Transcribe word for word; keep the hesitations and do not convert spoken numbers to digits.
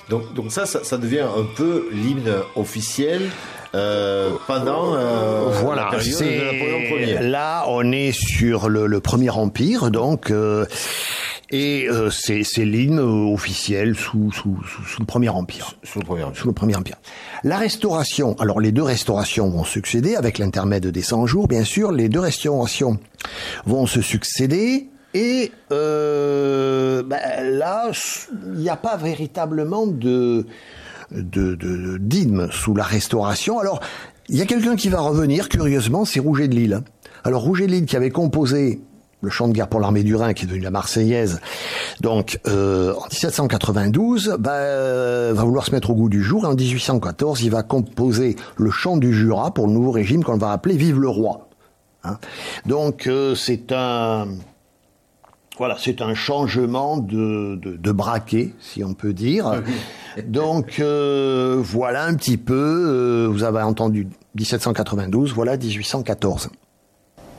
Donc, donc ça, ça, ça devient un peu l'hymne officiel euh, pendant euh, voilà, la période c'est... de Napoléon Ier. Là, on est sur le, le Premier Empire, donc... Euh, et euh, c'est, c'est l'hymne officiel sous, sous, sous, sous le Premier Empire. Sous le Premier Empire. Sous le Premier Empire. La Restauration, alors les deux restaurations vont succéder, avec l'intermède des cent-Jours, bien sûr, les deux restaurations vont se succéder, et euh, ben, là, il n'y a pas véritablement de, de, de, d'hymne sous la Restauration. Alors, il y a quelqu'un qui va revenir, curieusement, c'est Rouget de Lille. Alors, Rouget de Lille qui avait composé le chant de guerre pour l'armée du Rhin, qui est devenu la Marseillaise, donc euh, en dix-sept cent quatre-vingt-douze, bah, euh, va vouloir se mettre au goût du jour. Et en dix-huit cent quatorze, il va composer le chant du Jura pour le nouveau régime qu'on va appeler Vive le Roi. Hein. Donc euh, c'est un, voilà, c'est un changement de, de, de braquet, si on peut dire. Donc euh, voilà un petit peu. Euh, vous avez entendu dix-sept cent quatre-vingt-douze, voilà dix-huit cent quatorze.